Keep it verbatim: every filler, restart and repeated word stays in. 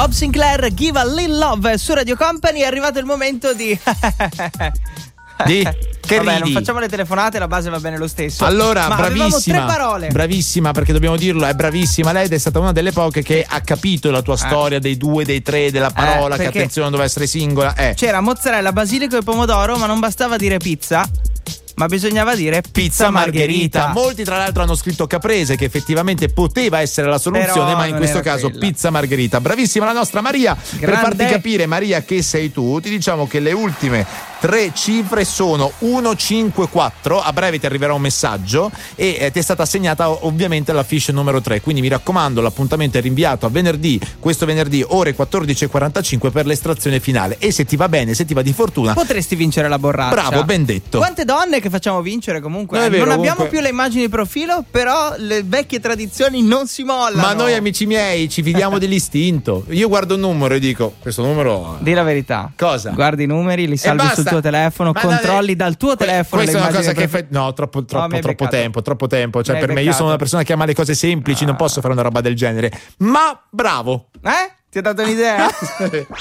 Bob Sinclair, Give a Little Love su Radio Company. È arrivato il momento di Di? Che Vabbè, ridi? non facciamo le telefonate, la base va bene lo stesso. Allora, ma bravissima. tre parole. Bravissima, perché dobbiamo dirlo, è bravissima lei ed è stata una delle poche che ha capito la tua Eh. storia dei due, dei tre, della parola, Eh, che perché attenzione non doveva essere singola. Eh. C'era mozzarella, basilico e pomodoro, ma non bastava dire pizza, ma bisognava dire pizza, Pizza margherita. margherita. Molti tra l'altro hanno scritto caprese, che effettivamente poteva essere la soluzione, Però ma in non questo era caso quella. pizza margherita. Bravissima la nostra Maria. Per Grande. farti capire, Maria, che sei tu, ti diciamo che le ultime tre cifre sono uno cinque quattro. A breve ti arriverà un messaggio e eh, ti è stata assegnata ovviamente la fiche numero tre, quindi mi raccomando, l'appuntamento è rinviato a venerdì, questo venerdì ore quattordici e quarantacinque per l'estrazione finale, e se ti va bene, se ti va di fortuna, potresti vincere la borraccia. bravo, ben detto. Quante donne che facciamo vincere comunque. No, è vero, non abbiamo comunque- più le immagini di profilo, però le vecchie tradizioni non si mollano. Ma noi amici miei ci fidiamo dell'istinto. Io guardo un numero e dico, questo numero... Di la verità. Cosa? Guardi i numeri, li salvi basta. sul tuo telefono, Ma controlli dai, dal tuo que- telefono. Questa le è una cosa immagini che di fa... No, troppo, troppo, mi hai troppo beccato. tempo, troppo tempo. Cioè, Mi hai per me, io sono beccato. una persona che ama le cose semplici, non posso fare una roba del genere. Ma bravo! Eh? Ti ha dato un'idea?